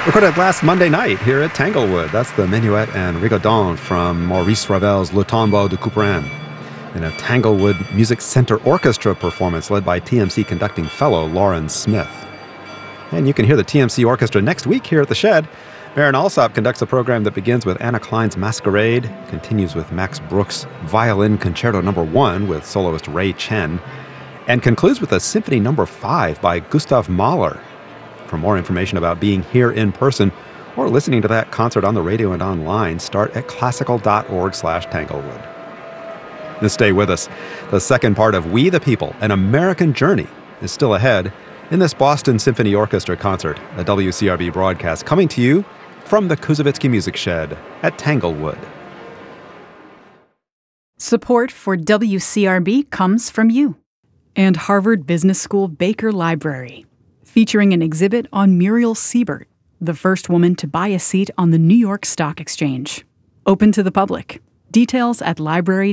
Recorded last Monday night here at Tanglewood. That's the Minuet and Rigodon from Maurice Ravel's Le Tombeau de Couperin, in a Tanglewood Music Center Orchestra performance led by TMC conducting fellow Lauren Smith. And you can hear the TMC Orchestra next week here at the Shed. Maren Alsop conducts a program that begins with Anna Klein's Masquerade, continues with Max Bruch's Violin Concerto No. 1 with soloist Ray Chen, and concludes with a Symphony No. 5 by Gustav Mahler. For more information about being here in person or listening to that concert on the radio and online, start at classical.org/Tanglewood. Now stay with us. The second part of We the People, An American Journey, is still ahead in this Boston Symphony Orchestra concert, a WCRB broadcast coming to you from the Kuzovitsky Music Shed at Tanglewood. Support for WCRB comes from you and Harvard Business School Baker Library, featuring an exhibit on Muriel Siebert, the first woman to buy a seat on the New York Stock Exchange. Open to the public. Details at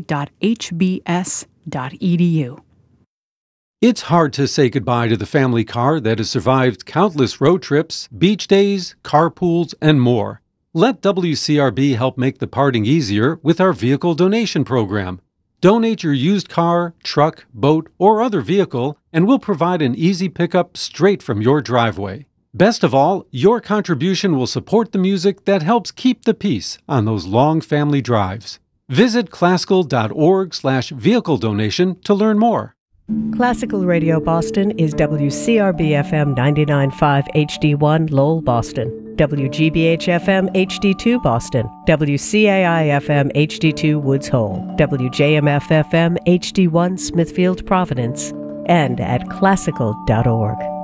library.hbs.edu. It's hard to say goodbye to the family car that has survived countless road trips, beach days, carpools, and more. Let WCRB help make the parting easier with our vehicle donation program. Donate your used car, truck, boat, or other vehicle, and we'll provide an easy pickup straight from your driveway. Best of all, your contribution will support the music that helps keep the peace on those long family drives. Visit classical.org/vehicle donation to learn more. Classical Radio Boston is WCRB-FM 99.5 HD1 Lowell, Boston, WGBH-FM HD2 Boston, WCAI-FM HD2 Woods Hole, WJMF-FM HD1 Smithfield, Providence, and at classical.org.